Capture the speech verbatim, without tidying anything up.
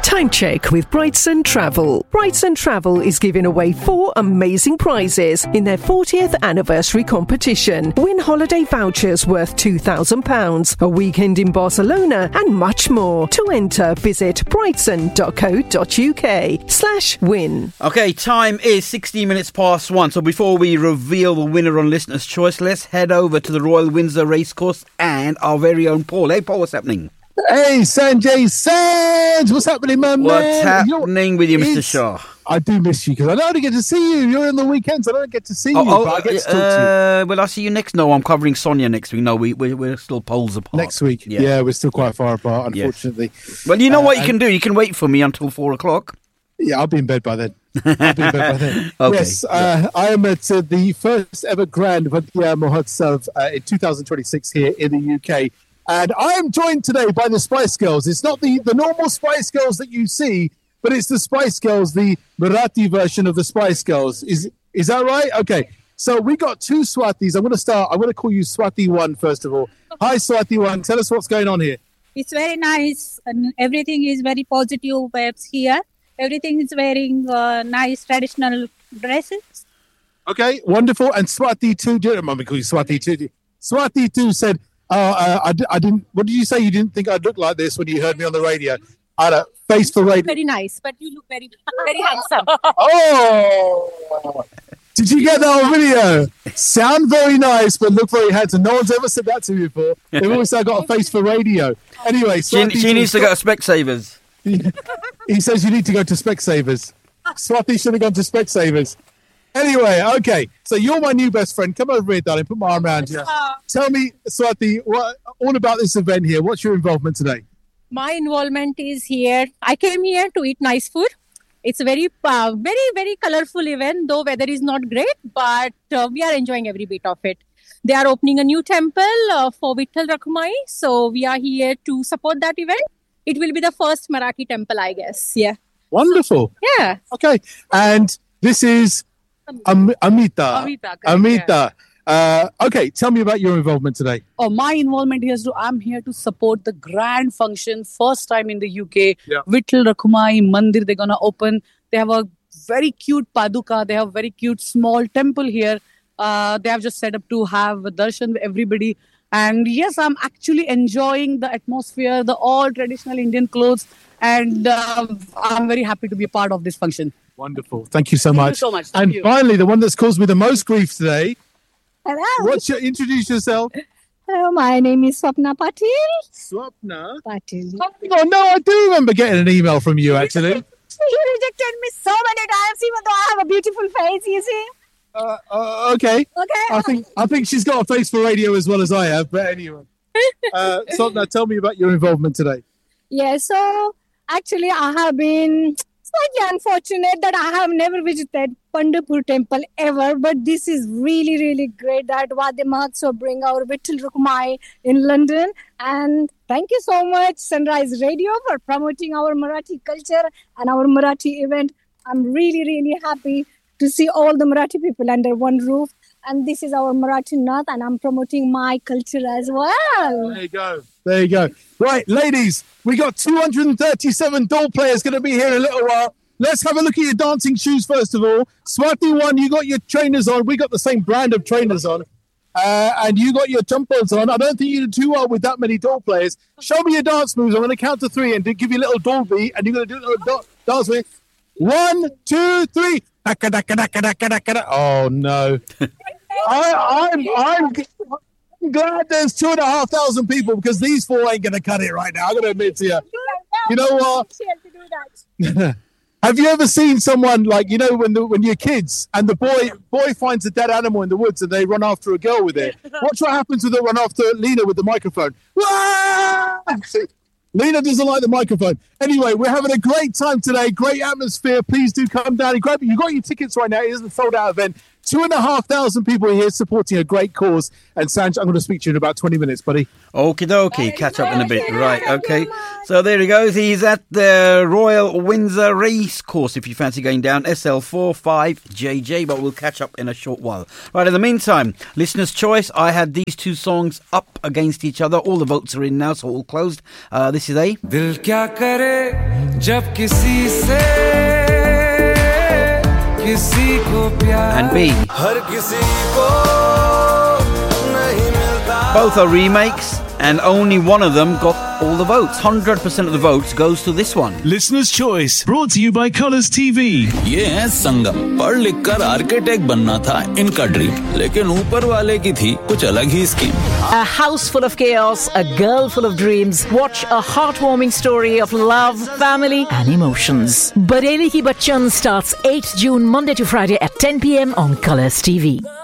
Time check with Brightson Travel. Brightson Travel is giving away four amazing prizes in their fortieth anniversary competition. Win holiday vouchers worth two thousand pounds, a weekend in Barcelona, and much more. To enter, visit brightson.co.uk slash win. Okay, time is sixteen minutes past one. So before we reveal the winner on Listener's Choice, let's head over to the Royal Windsor Racecourse and our very own Paul. Hey, Paul, what's happening? Hey, Sanjay Sands, what's happening, my man? What's happening You're, with you, Mister Shah? I do miss you because I don't get to see you. You're on the weekends. I don't get to see oh, you, oh, but I get to talk uh, to you. Well, I'll see you next. No, I'm covering Sonia next week. No, we, we're, we're still poles apart. Next week? Yeah, yeah we're still quite far apart, unfortunately. Yes. Well, you know uh, what you can and, do? You can wait for me until four o'clock. Yeah, I'll be in bed by then. I'll be in bed by then. Okay. Yes, uh, I am at uh, the first ever Grand Vadia Mahotsav uh, in two thousand twenty-six here in the U K. And I am joined today by the Spice Girls. It's not the, the normal Spice Girls that you see, but it's the Spice Girls, the Marathi version of the Spice Girls. Is is that right? Okay. So we got two Swatis. I'm going to start. I'm going to call you Swati one, first of all. Hi, Swati one. Tell us what's going on here. It's very nice. And everything is very positive vibes here. Everything is wearing uh, nice traditional dresses. Okay, wonderful. And Swati two, do you remember me calling you Swati two? Swati two said, Oh, uh, I, I didn't. What did you say? You didn't think I'd look like this when you heard me on the radio? I had a face for radio. Very nice, but you look very, very handsome. Oh, did you get that on video? Sound very nice, but look very handsome. No one's ever said that to me before. They've always said I got a face for radio. Anyway, she, she needs to go to Specsavers. He says you need to go to Specsavers. Swati should have gone to Specsavers. Anyway, okay. So you're my new best friend. Come over here, darling. Put my arm around you. Tell me, Swati, what, all about this event here. What's your involvement today? My involvement is here. I came here to eat nice food. It's a very, uh, very, very colorful event, though weather is not great, but uh, we are enjoying every bit of it. They are opening a new temple uh, for Vitthal Rakhumai, so we are here to support that event. It will be the first Marathi temple, I guess. Yeah. Wonderful. Yeah. Okay. And this is Am- Amita. Amita. Amita. Uh, okay, tell me about your involvement today. Oh, my involvement here is to, I'm here to support the grand function, first time in the U K. Yeah. Vitthal Rakhumai Mandir, they're going to open. They have a very cute paduka. They have a very cute small temple here. Uh, they have just set up to have a darshan with everybody. And yes, I'm actually enjoying the atmosphere, the all traditional Indian clothes. And uh, I'm very happy to be a part of this function. Wonderful. Thank you so Thank much. you so much. Thank and you. finally, the one that's caused me the most grief today. Hello. What's your, introduce yourself. Hello, my name is Swapna Patil. Swapna? Patil. Oh, no, I do remember getting an email from you, actually. You rejected me so many times, even though I have a beautiful face, you see. Uh, uh, okay. Okay. I think I think she's got a face for radio as well as I have, but anyway. Uh, Swapna, tell me about your involvement today. Yeah, so actually I have been slightly unfortunate that I have never visited Pandharpur temple ever, but this is really, really great that Vadya Mahotsav bring our Vitthal Rakhumai in London. And thank you so much, Sunrise Radio, for promoting our Marathi culture and our Marathi event. I'm really, really happy to see all the Marathi people under one roof. And this is our Marathi Nath, and I'm promoting my culture as well. There you go. There you go. Right, ladies, we got two hundred thirty-seven doll players going to be here in a little while. Let's have a look at your dancing shoes first of all. Swati one, you got your trainers on. We got the same brand of trainers on. Uh, and you got your jumpers on. I don't think you did too well with that many doll players. Show me your dance moves. I'm going to count to three and give you a little doll beat. And you're going to do a little do- dance with. One, two, three. Oh, no. I, I'm, I'm, I'm glad there's two and a half thousand people because these four ain't going to cut it right now. I'm going to admit to you. You know what? Have you ever seen someone like, you know, when the, when you're kids and the boy boy finds a dead animal in the woods and they run after a girl with it? Watch what happens when they run after Lena with the microphone. See, Lena doesn't like the microphone. Anyway, we're having a great time today. Great atmosphere. Please do come down and grab it. You got your tickets right now. It is a sold out event. Two and a half thousand people here supporting a great cause. And Sanj, I'm going to speak to you in about twenty minutes, buddy. Okie dokie, catch up in a bit. Right, okay. So there he goes. He's at the Royal Windsor Race Course. If you fancy going down, S L four five J J, but we'll catch up in a short while. Right, in the meantime, listener's choice. I had these two songs up against each other. All the votes are in now, so all closed. Uh, this is A. Dil kya kare jab kisi se kisi ko pyar And B. har kisi ko nahi milta. Both are remakes, and only one of them got all the votes. one hundred percent of the votes goes to this one. Listener's Choice, brought to you by Colours T V. ये है संगम। पढ़ लिख कर architect बनना था इनका dream, लेकिन ऊपर वाले की थी कुछ अलग ही scheme. A house full of chaos, a girl full of dreams. Watch a heartwarming story of love, family and emotions. Bareli Ki Bachchan starts eighth June, Monday to Friday at ten p.m. on Colours T V.